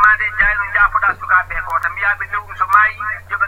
mande jayno jafoɗa sukaɓe ko to mbiyaɓe lewru so maayi yoɓe